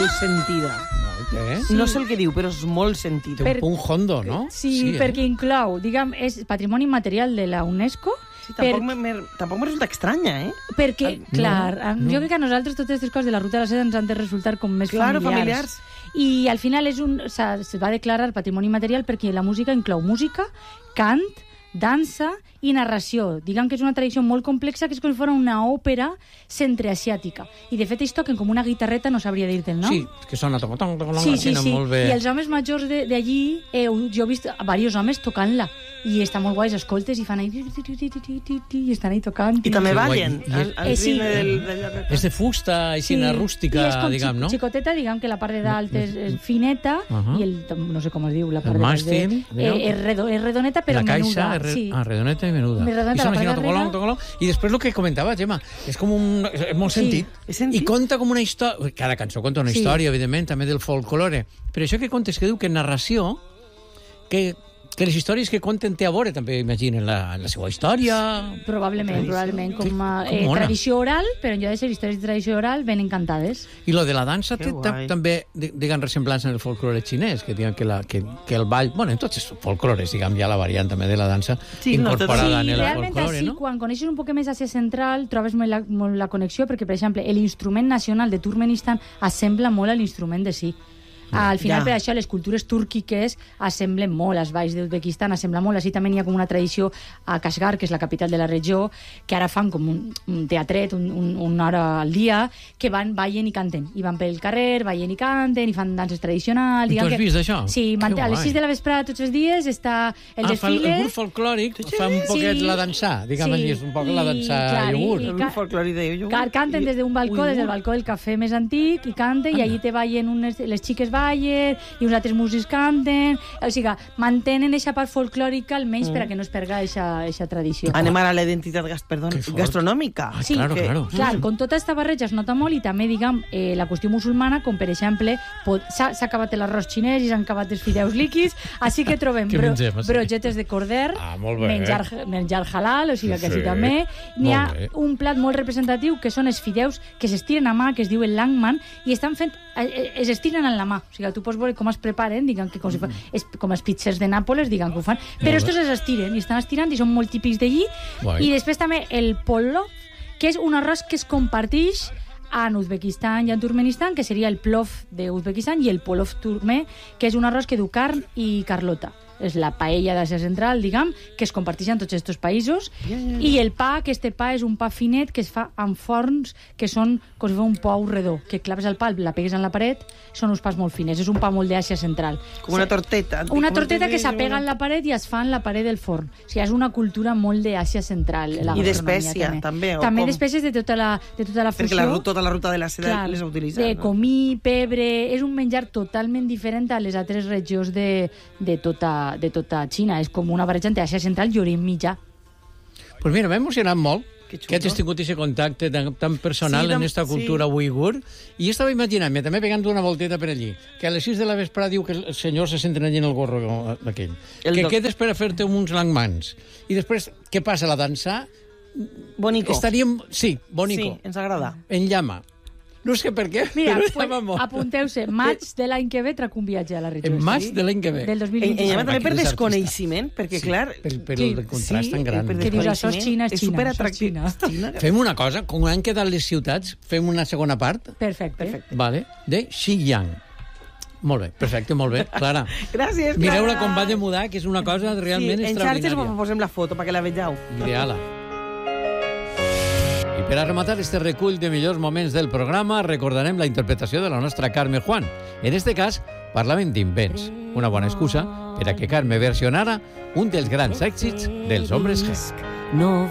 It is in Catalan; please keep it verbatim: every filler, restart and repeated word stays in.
molt sentida. Eh? Sí. No sé el que diu, però és molt sentida. Té un punt hondo, no? Sí, sí eh? perquè inclou, diguem, és patrimoni immaterial de la UNESCO. Sí, tampoc, per... me, tampoc me resulta estranya, eh? Perquè, no, clar, no. jo crec que a nosaltres totes aquestes coses de la ruta de la seda ens han de resultar com més claro, familiars. familiars. I al final és un, se va declarar patrimoni immaterial perquè la música inclou música, cant, dansa i narració. Diguem que és una tradició molt complexa, que és com si fos una òpera centreasiàtica. I de fet ells toquen com una guitarreta, no sabria dir-te el nom. Sí, que sona tocong, tocong, tocong, sí, sí, sí. molt bé. I els homes majors d'allí, eh, jo he vist diversos homes tocant-la. I està molt guai, escoltes i fan ahí... i estan ahí tocant. I també ballen. Eh, sí. És de fusta, així, sí. rústica, diguem, no? Xicoteta, diguem que la part de dalt és, és fineta, uh -huh. i el, no sé com es diu, la part el de màstil, de, eh, és, redo, és redoneta, però la caixa, menuda. És re... sí. Ah, redoneta i menuda. Redoneta, I sona la així, part tocolong, tocolong. I després el que comentava, Gemma, és com un... és molt sentit. Sí. sentit. I conta com una història... Cada cançó conta una sí. història, evidentment, també del folklore. Però això que contes, que diu que narració... que que les històries que conten té a veure, també imaginen la, la seva història... Probablement, probablement, com a que, eh, tradició oral, però en lloc de ser històries de tradició oral, ben encantades. I lo de la dansa té també, diguem, ressemblança en el folklore xinès, que diuen que, la, que, que el ball... Bueno, en tots els folklores, diguem, hi ha la variant també de la dansa sí, incorporada no, en el realment folklore, així, no? Quan coneixes un poc més Àsia Central, trobes molt la, molt la connexió, perquè, per exemple, l'instrument nacional de Turkmenistan assembla molt a l'instrument de sí. Al final, ja. per això, les cultures túrquiques assemblen molt, els balls d'Uzbekistan assemblen molt, així també hi ha com una tradició a Kashgar, que és la capital de la regió, que ara fan com un, un teatret, un, un, una hora al dia, que van, ballen i canten, i van pel carrer, ballen i canten, i fan danses tradicionals... I tu has que... vist això? Sí, manté, a les sis de la vesprada tots els dies està el ah, desfile... El grup folclòric sí. fa un poquet sí. la dansar, diguem sí. és un poc la dansar iogurt. El grup folclòric de iogurt. Canten des d'un balcó, des del balcó del cafè més antic, i canten, i allí te ballen unes, les xiques ballen, i uns altres músics canten, o sigui, mantenen aquesta part folclòrica almenys mm. per a que no es perga aquesta tradició. Anem ara a la identitat perdó, gastronòmica. Ah, sí, claro, que, claro. clar, con tota aquesta barreja es nota molt, i també, diguem, eh, la qüestió musulmana, com per exemple, s'ha acabat l'arròs xinès i s'han acabat els fideus líquids, així que trobem bro, mengem, brogetes de corder, ah, molt bé, menjar, eh? menjar halal, o sigui que sí, sí també. N'hi ha bé. un plat molt representatiu, que són els fideus que s'estiren a mà, que es diu el langman, i estan fent, eh, es estiren en la mà. O sigui, tu pots veure com es preparen, diguem que com, si fa, és, com els pizzers de Nàpoles, diguem que ho fan, però estos es estiren, i estan estirant, i són molt típics d'allí. I després també el pollo, que és un arròs que es comparteix en Uzbekistan i en Turkmenistan, que seria el plov d'Uzbekistan, i el polov turcmè, que és un arròs que du carn i carlota. És la paella d'Àsia Central, diguem, que es comparteix en tots aquests països, yeah, yeah, yeah. i el pa, aquest pa és un pa finet que es fa en forns que són com si fos un pou redó, que claves el pa, la pegues en la paret, són uns pas molt finets, és un pa molt d'Àsia Central. Com una torteta. Una torteta que s'apega en la paret i es fa en la paret del forn. O sigui, és una cultura molt d'Àsia Central. I d'espècia, també. També, també d'espècies de tota la, de tota la fusió. Perquè la, tota la ruta de la seda clar, les utilitzen. De no? comí, pebre... És un menjar totalment diferent a les altres regions de, de tota de tota Xina. És com una barreja entre Àsia Central i Orient Mitjà. Pues mira, m'ha emocionat molt que, que hagis tingut aquest contacte tan, tan personal sí, en aquesta cultura sí. uigur, i estava imaginant-me, també pegant una volteta per allí, que a les sis de la vesprada diu que els senyors se senten allí en el gorro d'aquell, que doc... quedes per a fer-te uns langmans, i després, què passa, la dansa? Bonico. Estaríem... Sí, bonico. Sí, ens agrada. En llama. No sé per què, mira, però pues, apunteu-se, maig de l'any que ve trac un viatge a la regió. En maig sí? de l'any que ve. Del dos mil vint. En llama també per desconeixement, perquè sí, clar... Per, per sí, el contrast sí, tan gran. Que dius, això és Xina, és Xina. És superatractiu. Xina. Fem una cosa, com han quedat les ciutats, fem una segona part. Perfecte. Perfecte. Vale, de Xinjiang. Molt bé, perfecte, molt bé, Clara. Gràcies, Clara. Mireu-la com va de mudar, que és una cosa realment sí, extraordinària. En xarxes posem la foto perquè la vegeu. Ideala. I per a rematar este recull de millors moments del programa, recordarem la interpretació de la nostra Carme Juan. En este cas, parlàvem d'invents. Una bona excusa per a que Carme versionara un dels grans èxits dels Hombres G. No